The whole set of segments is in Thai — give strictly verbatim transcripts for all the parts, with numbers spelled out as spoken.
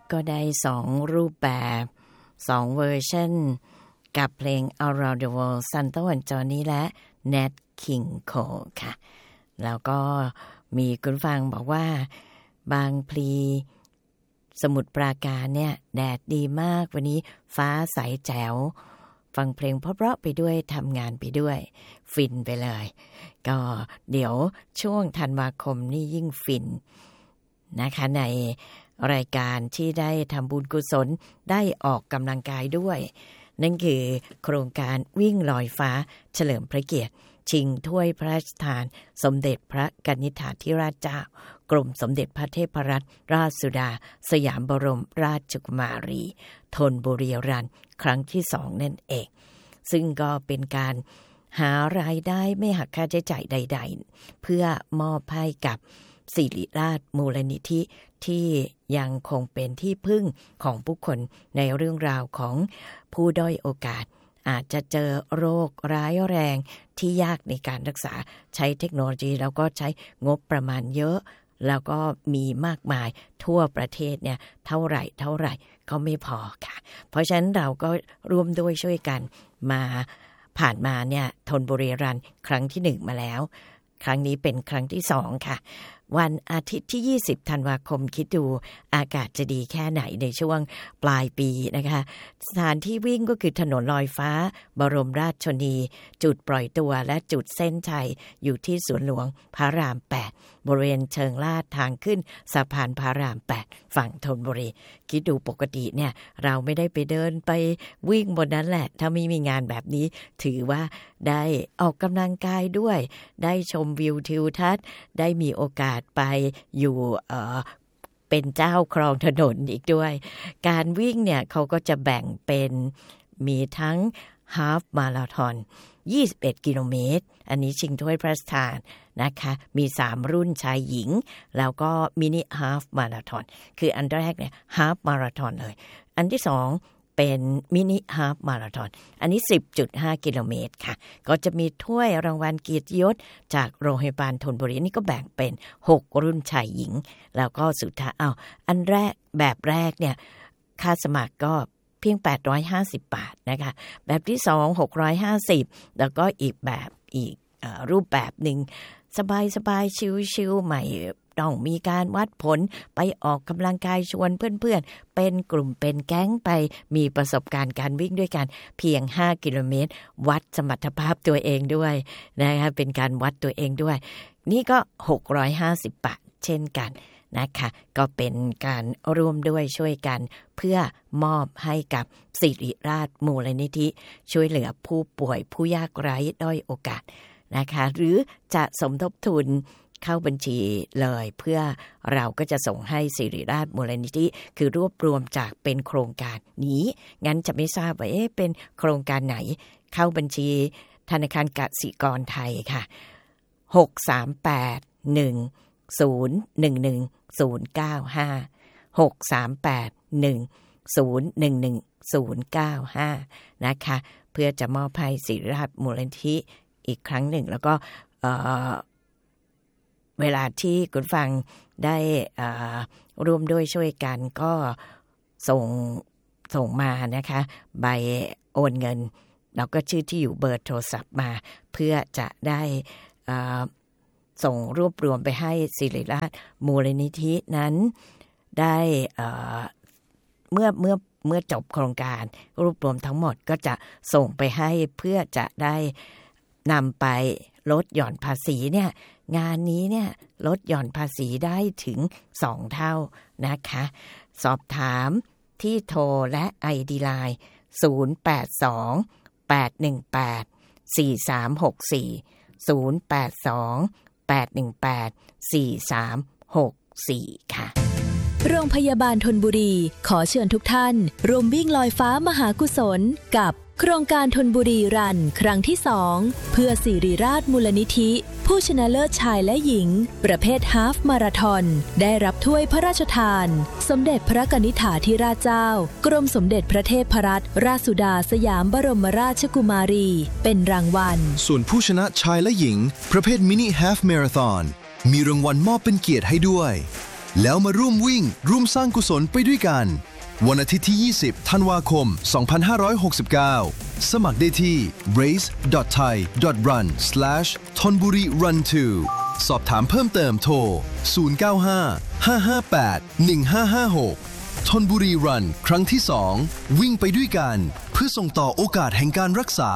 ก็ได้สองรูปแบบสองเวอร์ชันกับเพลง Around the World Santo and Johnny และ Nat King Cole ค่ะแล้วก็มีคุณฟังบอกว่าบางพลีสมุทรปราการเนี่ยแดดดีมากวันนี้ฟ้าใสแจ๋วฟังเพลงเพราะๆไปด้วยทำงานไปด้วยฟินไปเลยก็เดี๋ยวช่วงธันวาคมนี่ยิ่งฟินนะคะในรายการที่ได้ทำบุญกุศลได้ออกกำลังกายด้วยนั่นคือโครงการวิ่งลอยฟ้าเฉลิมพระเกียรติชิงถ้วยพระราชทานสมเด็จพระกนิษฐาธิราชเจ้ากรมสมเด็จพระเทพรัตนราชสุดาสยามบรมราชกุมารีธนบุรีรัมย์ครั้งที่สองนั่นเองซึ่งก็เป็นการหารายได้ไม่หักค่าใช้จ่ายใดๆเพื่อมอบให้กับศิริราชมูลนิธิที่ยังคงเป็นที่พึ่งของผู้คนในเรื่องราวของผู้ด้อยโอกาสอาจจะเจอโรคร้ายแรงที่ยากในการรักษาใช้เทคโนโลยีแล้วก็ใช้งบประมาณเยอะแล้วก็มีมากมายทั่วประเทศเนี่ยเท่าไหร่เท่าไหร่ก็ไม่พอค่ะเพราะฉะนั้นเราก็ร่วมด้วยช่วยกันมาผ่านมาเนี่ยธนบุรีรัมย์ครั้งที่หนึ่งมาแล้วครั้งนี้เป็นครั้งที่สองค่ะวันอาทิตย์ที่ยี่สิบธันวาคมคิดดูอากาศจะดีแค่ไหนในช่วงปลายปีนะคะสถานที่วิ่งก็คือถนนลอยฟ้าบรมราชชนนีจุดปล่อยตัวและจุดเส้นชัยอยู่ที่สวนหลวงพระรามแปดบริเวณเชิงลาดทางขึ้นสะพานพระรามแปดฝั่งธนบุรีคิดดูปกติเนี่ยเราไม่ได้ไปเดินไปวิ่งบนนั้นแหละถ้าไม่มีงานแบบนี้ถือว่าได้ออกกำลังกายด้วยได้ชมวิวทิวทัศน์ได้มีโอกาสไปอยู่เอ่อเป็นเจ้าครองถนนอีกด้วยการวิ่งเนี่ยเขาก็จะแบ่งเป็นมีทั้งฮาล์ฟมาราธอนยี่สิบเอ็ดกิโลเมตรอันนี้ชิงถ้วยพระราชทานนะคะมีสามรุ่นชายหญิงแล้วก็มินิฮาล์ฟมาราธอนคืออันแรกเนี่ยฮาล์ฟมาราธอนเลยอันที่สองเป็นมินิฮาล์ฟมาราธอนอันนี้ สิบจุดห้า กิโลเมตรค่ะก็จะมีถ้วยรางวัลเกียรติยศจากโรงพยาบาลธนบุรีนี่ก็แบ่งเป็นหกรุ่นชายหญิงแล้วก็สุดท้ายอ้าวอันแรกแบบแรกเนี่ยค่าสมัครก็เพียงแปดร้อยห้าสิบบาทนะคะแบบที่สองหกร้อยห้าสิบแล้วก็อีกแบบอีกเอ่อรูปแบบนึงสบายๆชิลๆใหม่ต้องมีการวัดผลไปออกกำลังกายชวนเพื่อนๆเป็นกลุ่มเป็นแก๊งไปมีประสบการณ์การวิ่งด้วยกันเพียงห้ากิโลเมตรวัดสมรรถภาพตัวเองด้วยนะคะเป็นการวัดตัวเองด้วยนี่ก็หกร้อยห้าสิบบาทเช่นกันนะคะก็เป็นการร่วมด้วยช่วยกันเพื่อมอบให้กับศิริราชมูลนิธิช่วยเหลือผู้ป่วยผู้ยากไร้ด้อยโอกาสนะคะหรือจะสมทบทุนเข้าบัญชีเลยเพื่อเราก็จะส่งให้ศิริราชมูลนิธิคือรวบรวมจากเป็นโครงการนี้งั้นจะไม่ทราบว่าเอ๊ะเป็นโครงการไหนเข้าบัญชีธนาคารกสิกรไทยค่ะหก สาม แปด หนึ่ง ศูนย์ หนึ่ง หนึ่ง ศูนย์ เก้า ห้า หก สาม แปด หนึ่ง ศูนย์ หนึ่ง หนึ่ง ศูนย์ เก้า ห้านะคะเพื่อจะมอบให้ศิริราชมูลนิธิอีกครั้งหนึ่งแล้วก็เอ่อเวลาที่คุณฟังได้ร่วมด้วยช่วยกันก็ส่งส่งมานะคะใบโอนเงินแล้วก็ชื่อที่อยู่เบอร์โทรศัพท์มาเพื่อจะได้ส่งรวบรวมไปให้ศิริราชมูลนิธินั้นได้เมื่อเมื่อเมื่อจบโครงการรวบรวมทั้งหมดก็จะส่งไปให้เพื่อจะได้นำไปลดหย่อนภาษีเนี่ยงานนี้เนี่ยลดหย่อนภาษีได้ถึงสองเท่านะคะสอบถามที่โทรและ ไอ ดี ไลน์ ศูนย์ แปด สอง แปด หนึ่ง แปด สี่ สาม หก สี่ ศูนย์ แปด สอง แปด หนึ่ง แปด สี่ สาม หก สี่ค่ะโรงพยาบาลธนบุรีขอเชิญทุกท่านร่วมวิ่งลอยฟ้ามหากุศลกับโครงการธนบุรีรันครั้งที่สองเพื่อศิริราชมูลนิธิผู้ชนะเลิศชายและหญิงประเภทฮาล์ฟมาราธอนได้รับถ้วยพระราชทานสมเด็จพระกนิษฐาธิราชเจ้ากรมสมเด็จพระเทพรัตนราชสุดาสยามบรมราชกุมารีเป็นรางวัลส่วนผู้ชนะชายและหญิงประเภทมินิฮาล์ฟมาราธอนมีรางวัลมอบเป็นเกียรติให้ด้วยแล้วมาร่วมวิ่งร่วมสร้างกุศลไปด้วยกันวันอาทิตย์ที่ยี่สิบธันวาคมสองพันห้าร้อยหกสิบเก้าสมัครได้ที่ race dot thai dot run slash thonburi run two สอบถามเพิ่มเติมโทรศูนย์ เก้า ห้า ห้า ห้า แปด หนึ่ง ห้า ห้า หกธนบุรีรันครั้งที่สองวิ่งไปด้วยกันเพื่อส่งต่อโอกาสแห่งการรักษา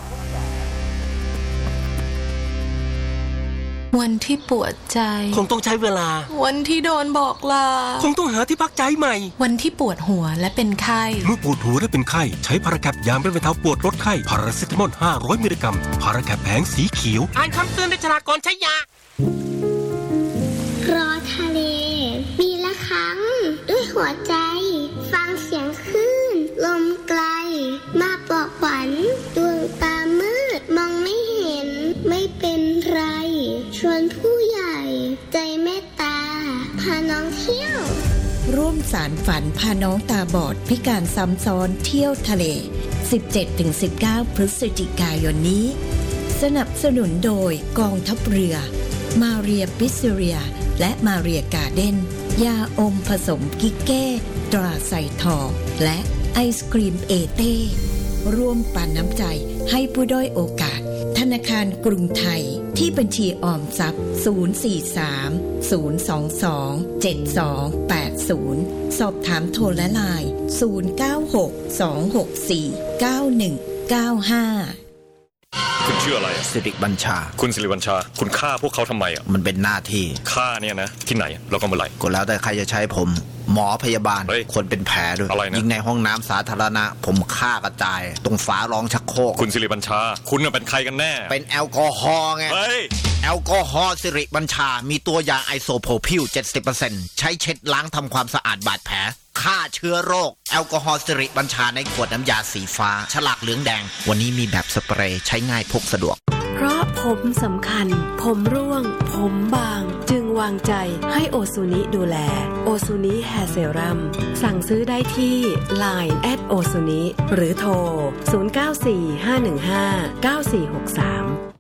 วันที่ปวดใจคงต้องใช้เวลาวันที่โดนบอกลาคงต้องหาที่พักใจใหม่วันที่ปวดหัวและเป็นไข้เมื่อปวดหัวและเป็นไข้ใช้พาราแคปยามบรรเทาปวดลดไข้พาราเซตามอลห้าร้อยมิลลิกรัมพาราแคปแผงสีเขียวอ่านคำเตือนในฉลากก่อนใช้ยารอทะเลปีละครั้งด้วยหัวใจฟังเสียงคลื่นลมไกลมาปลอบขวัญดวงตามืดมองไม่เห็นไม่เป็นไรชวนผู้ใหญ่ใจเมตตาพาน้องเที่ยวร่วมสารฝันพาน้องตาบอดพิการซ้ำซ้อนเที่ยวทะเล สิบเจ็ดถึงสิบเก้า พฤศจิกายนนี้สนับสนุนโดยกองทัพเรือมาเรียปิซเรียและมาเรียการ์เด้นยาอมผสมกิกเก้ตราไซทองและไอศกรีมเอเต้ร่วมปันน้ำใจให้ผู้ด้อยโอกาสธนาคารกรุงไทยที่บัญชีออมทรัพย์ศูนย์ สี่ สาม ศูนย์ สอง สอง เจ็ด สอง แปด ศูนย์สอบถามโทรและไลน์ศูนย์ เก้า หก สอง หก สี่ เก้า หนึ่ง เก้า ห้าคุณชื่ออะไรสิริบัญชาคุณสิริบัญชาคุณฆ่าพวกเขาทำไมอ่ะมันเป็นหน้าที่ฆ่าเนี่ยนะที่ไหนแล้วก็เมื่อไหร่ก็แล้วแต่ใครจะใช้ผมหมอพยาบาลคนเป็นแผลด้วยยิงในห้องน้ำสาธารณะผมฆ่ากระจายตรงฝารองชักโครกคุณสิริบัญชาคุณเป็นใครกันแน่เป็นแอลกอฮอล์ไงแอลกอฮอล์สิริบัญชามีตัวยาไอโซโพรพิล เจ็ดสิบเปอร์เซ็นต์ ใช้เช็ดล้างทำความสะอาดบาดแผลฆ่าเชื้อโรคแอลกอฮอล์สิริบัญชาในขวดน้ำยาสีฟ้าฉลากเหลืองแดงวันนี้มีแบบสเปรย์ใช้ง่ายพกสะดวกเพราะผมสำคัญผมร่วงผมบางจึงวางใจให้โอซูนิดูแลโอซูนิแฮร์เซรั่มสั่งซื้อได้ที่ ไลน์ แอท โอซูนิ หรือโทรศูนย์ เก้า สี่ ห้า หนึ่ง ห้า เก้า สี่ หก สาม